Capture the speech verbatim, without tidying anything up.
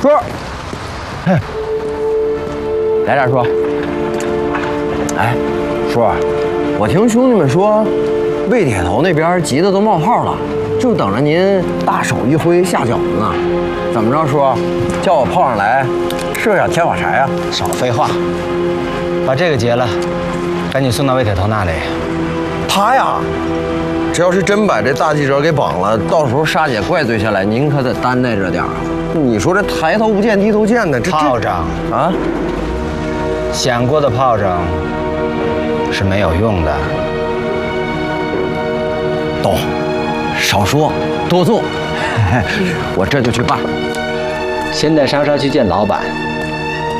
叔，嘿，来点叔。哎，叔，我听兄弟们说，魏铁头那边急得都冒泡了，就等着您大手一挥下饺子呢。怎么着，叔？叫我泡上来，是不是想添把柴啊？ 少废话，把这个结了，赶紧送到魏铁头那里。 他呀，这要是真把这大记者给绑了，到时候沙姐怪罪下来，您可得担待着点儿。你说这抬头不见低头见的，这炮仗啊， 想过的炮仗是没有用的。 懂，少说多做，我这就去办。 先带莎莎去见老板。